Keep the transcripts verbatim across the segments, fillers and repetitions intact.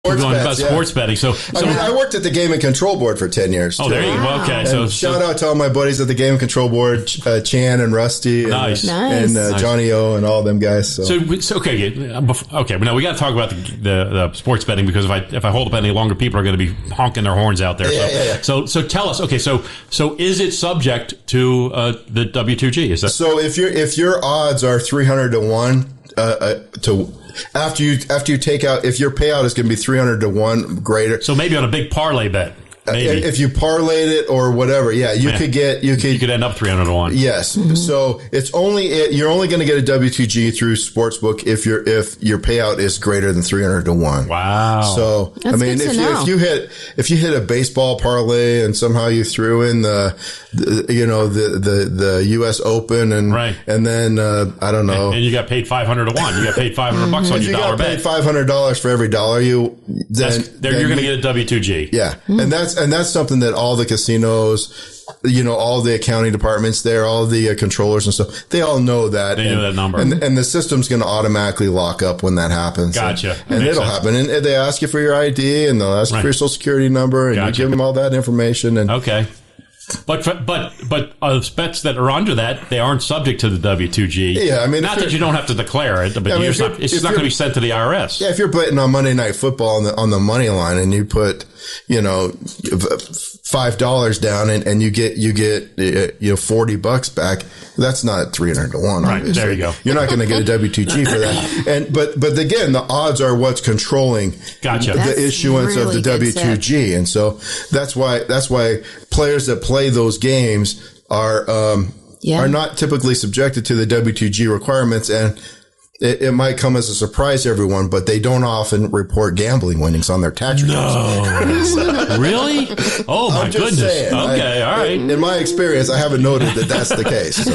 Sports going bets, about yeah. sports betting. So, so I mean, I worked at the Game and Control Board for ten years. Oh, too. there you go. Wow. Okay. And So, shout so, out to all my buddies at the Game and Control Board, uh, Chan and Rusty, and, Nice. uh, Nice. and uh, Nice. Johnny O, and all them guys. So, so, so okay, uh, bef- okay. But now we got to talk about the, the the sports betting, because if I if I hold up any longer, people are going to be honking their horns out there. Yeah, so, yeah, yeah. so, so tell us. Okay, so, so is it subject to uh, the W two G? Is that so if your if your odds are three hundred to one uh, uh, to after you after you take out, if your payout is going to be three hundred to one greater. so? Maybe on a big parlay bet, maybe If you parlayed it or whatever, yeah, you Yeah. could get you could you could end up three hundred to one. Yes. So it's only it, you're only going to get a W two G through Sportsbook if your if your payout is greater than three hundred to one. Wow. So That's I mean, good to if you, know. if you hit if you hit a baseball parlay and somehow you threw in the, the you know the, the the U S Open and Right. and then uh, I don't know. and you got paid five hundred to one. You got paid five hundred bucks on if your you dollar got paid bet. five hundred dollars for every dollar you, then, That's, there, then you're going to you- get a W two G. yeah. And that's, and that's something that all the casinos, you know, all the accounting departments there, all the uh, controllers and stuff, they all know that. They and, know that number. And, and the system's going to automatically lock up when that happens. Gotcha. And, and Makes it'll sense. happen. And they ask you for your I D and they'll ask you Right. for your social security number and Gotcha. you give them all that information. And Okay. But for, but but uh, bets that are under that, they aren't subject to the W two G. Yeah, I mean, not if that you're- you don't have to declare it, but I mean, you're if just you're- not, it's if just not going to you're- be sent to the I R S. yeah, if you're betting on Monday Night Football on the, on the money line and you put, you know, five dollars down and, and you get, you get, uh, you know, forty bucks back, that's not three hundred to one. Right, Obviously. there you go. You're not going to get a W two G for that. And, but, but again, the odds are what's controlling Gotcha. the That's issuance of really the good W two G. And so that's why, that's why players that play those games are, um, Yeah. are not typically subjected to the W two G requirements. And it, it might come as a surprise to everyone, but they don't often report gambling winnings on their tax returns. No. Really? Oh, my I'm just goodness. saying. Okay, I- all right. In my experience, I haven't noted that that's the case. So.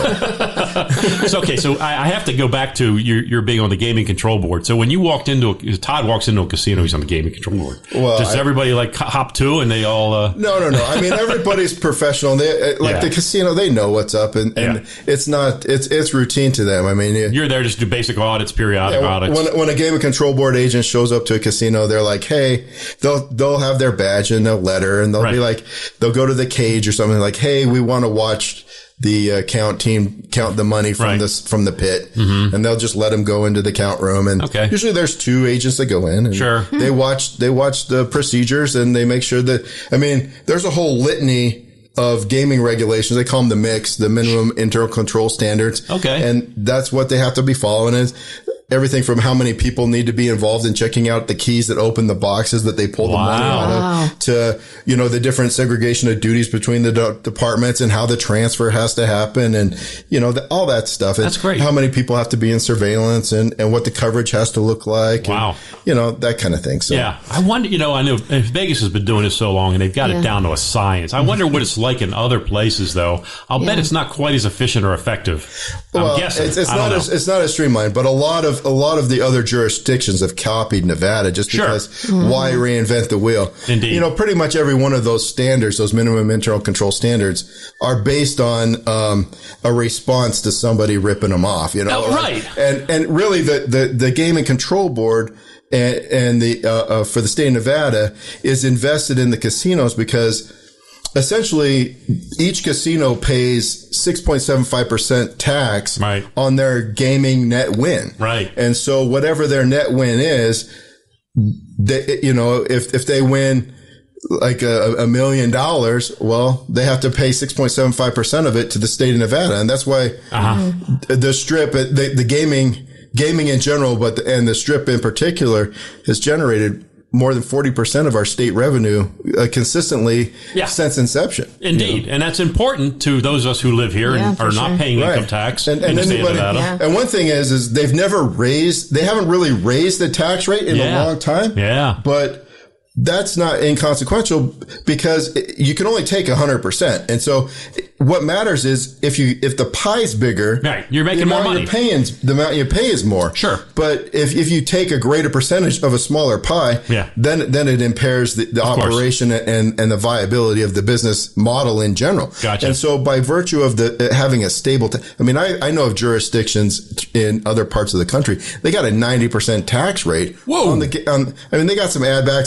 So, okay, so I, I have to go back to your, your being on the gaming control board. So when you walked into a, Todd walks into a casino, he's on the gaming control board. Well, Does I- everybody like hop to and they all? Uh, No, no, no. I mean, everybody's professional. They uh, like Yeah. the casino. They know what's up, and, and Yeah. it's not. It's it's routine to them. I mean, you, you're there just to do basic audits, periodic Yeah, audits. when when a game and control board agent shows up to a casino, they're like, "Hey," they'll they'll have their badge and their letter, and they'll Right. be like, they'll go to the cage or something like, "Hey, we want to watch the uh, count team count the money from Right. this from the pit," and they'll just let them go into the count room. And Okay. usually there's two agents that go in, and Sure. they watch they watch the procedures and they make sure that. I mean, there's a whole litany of gaming regulations. They call them the mix, the minimum internal control standards. Okay. And that's what they have to be following is everything from how many people need to be involved in checking out the keys that open the boxes that they pull the money Wow. out Wow. of to, you know, the different segregation of duties between the de- departments and how the transfer has to happen and, you know, the, all that stuff. That's And great. How many people have to be in surveillance and, and what the coverage has to look like. Wow. And, you know, that kind of thing. So Yeah, I wonder. You know, I know Vegas has been doing this so long, and they've got Yeah. it down to a science. I wonder what it's like in other places, though. I'll bet Yeah. it's not quite as efficient or effective. I'm Well, guessing. it's, it's I don't not know. as it's not as streamlined, but a lot of a lot of the other jurisdictions have copied Nevada just Sure. because why reinvent the wheel? Indeed. You know, pretty much every one of those standards, those minimum internal control standards, are based on um, a response to somebody ripping them off. You know, Oh, right. And and really, the the the Game and Control Board. And, and the uh, uh, for the state of Nevada is invested in the casinos because essentially each casino pays six point seven five percent tax Right. on their gaming net win. Right. And so whatever their net win is, they, you know, if, if they win like a, a million dollars, well, they have to pay six point seven five percent of it to the state of Nevada. And that's why Uh-huh. the strip, the, the gaming, gaming in general, but the, and the strip in particular has generated more than forty percent of our state revenue uh, consistently Yeah. since inception. Indeed, and that's important to those of us who live here Yeah, and for are not sure. paying Right. income tax And, in and the state of anybody, Nevada. Yeah. and one thing is, is they've never raised, they haven't really raised the tax rate in Yeah. a long time. Yeah. But that's not inconsequential because you can only take one hundred percent. And so what matters is if you if the pie's bigger, right, you're making the more amount money. You're paying, the amount you pay is more. Sure. But if, if you take a greater percentage of a smaller pie, yeah. then then it impairs the, the operation and, and the viability of the business model in general. Gotcha. And so by virtue of the having a stable, ta- I mean, I, I know of jurisdictions in other parts of the country, they got a ninety percent tax rate. Whoa. On the, on, I mean, they got some add backs